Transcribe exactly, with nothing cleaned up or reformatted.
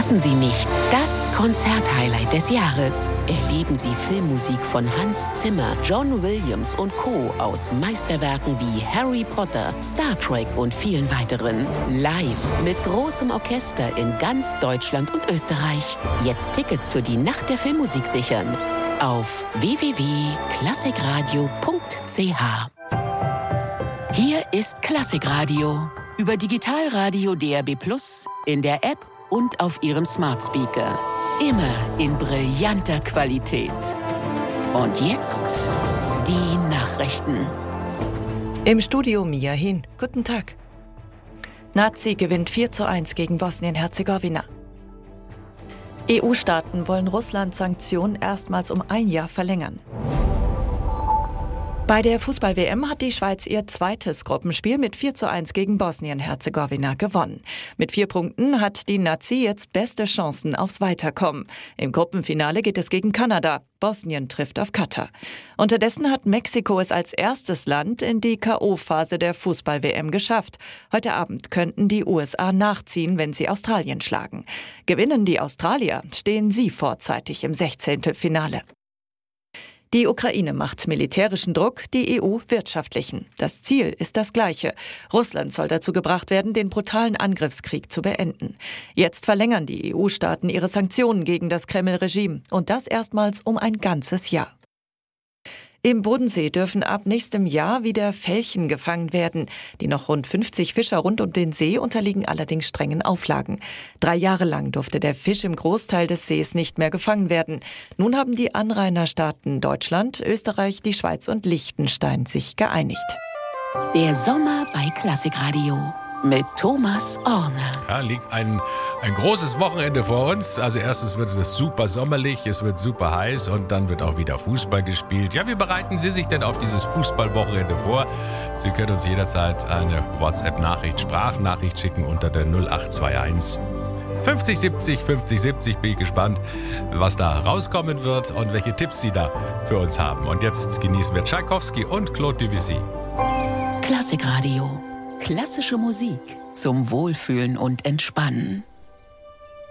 Verpassen Sie nicht das Konzerthighlight des Jahres. Erleben Sie Filmmusik von Hans Zimmer, John Williams und Co. aus Meisterwerken wie Harry Potter, Star Trek und vielen weiteren. Live mit großem Orchester in ganz Deutschland und Österreich. Jetzt Tickets für die Nacht der Filmmusik sichern. Auf w w w punkt klassikradio punkt c h. Hier ist Klassikradio. Über Digitalradio D A B plus, in der App und auf Ihrem Smart Speaker. Immer in brillanter Qualität. Und jetzt die Nachrichten. Im Studio Mia Hin. Guten Tag. Nazi gewinnt vier zu eins gegen Bosnien-Herzegowina. E U-Staaten wollen Russlands Sanktionen erstmals um ein Jahr verlängern. Bei der Fußball-W M hat die Schweiz ihr zweites Gruppenspiel mit vier zu eins gegen Bosnien-Herzegowina gewonnen. Mit vier Punkten hat die Nazi jetzt beste Chancen aufs Weiterkommen. Im Gruppenfinale geht es gegen Kanada. Bosnien trifft auf Katar. Unterdessen hat Mexiko es als erstes Land in die K O-Phase der Fußball-W M geschafft. Heute Abend könnten die U S A nachziehen, wenn sie Australien schlagen. Gewinnen die Australier, stehen sie vorzeitig im Sechzehntelfinale. Die Ukraine macht militärischen Druck, die E U wirtschaftlichen. Das Ziel ist das gleiche. Russland soll dazu gebracht werden, den brutalen Angriffskrieg zu beenden. Jetzt verlängern die E U-Staaten ihre Sanktionen gegen das Kreml-Regime. Und das erstmals um ein ganzes Jahr. Im Bodensee dürfen ab nächstem Jahr wieder Felchen gefangen werden. Die noch rund fünfzig Fischer rund um den See unterliegen allerdings strengen Auflagen. Drei Jahre lang durfte der Fisch im Großteil des Sees nicht mehr gefangen werden. Nun haben die Anrainerstaaten Deutschland, Österreich, die Schweiz und Liechtenstein sich geeinigt. Der Sommer bei Klassikradio mit Thomas Orner. Ja, liegt ein, ein großes Wochenende vor uns. Also erstens wird es super sommerlich, es wird super heiß und dann wird auch wieder Fußball gespielt. Ja, wie bereiten Sie sich denn auf dieses Fußballwochenende vor? Sie können uns jederzeit eine WhatsApp-Nachricht, Sprachnachricht schicken unter der null acht zwei eins fünfzig siebzig fünfzig siebzig. Bin ich gespannt, was da rauskommen wird und welche Tipps Sie da für uns haben. Und jetzt genießen wir Tschaikowski und Claude Debussy. Klassikradio. Klassische Musik zum Wohlfühlen und Entspannen.